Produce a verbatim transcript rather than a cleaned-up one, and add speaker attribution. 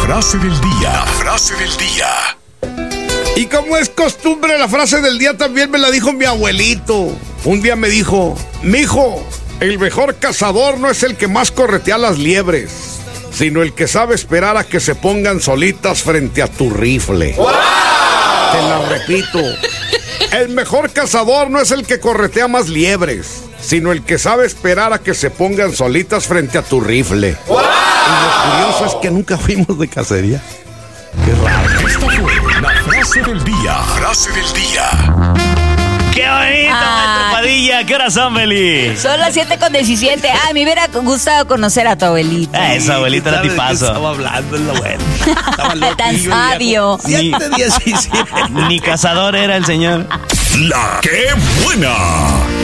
Speaker 1: frase del día. La frase del día.
Speaker 2: Y como es costumbre, la frase del día también me la dijo mi abuelito. Un día me dijo: mijo, el mejor cazador no es el que más corretea las liebres, sino el que sabe esperar a que se pongan solitas frente a tu rifle. ¡Wow! Te la repito. El mejor cazador no es el que corretea más liebres, sino el que sabe esperar a que se pongan solitas frente a tu rifle. ¡Wow! Y lo curioso es que nunca fuimos de cacería. Qué raro.
Speaker 1: Esta fue la frase del día. Frase del día.
Speaker 3: ¡Qué bonito, ah. Padilla! ¿Qué horas son, Beli?
Speaker 4: Son las siete con diecisiete. Ah, me hubiera gustado conocer a tu abuelita.
Speaker 3: Ah, esa abuelita era tipazo.
Speaker 2: Estaba hablando el abuelo. Estaba loco.
Speaker 4: Tan sabio.
Speaker 2: siete diecisiete.
Speaker 3: Ni cazador era el señor.
Speaker 1: La ¡Qué buena!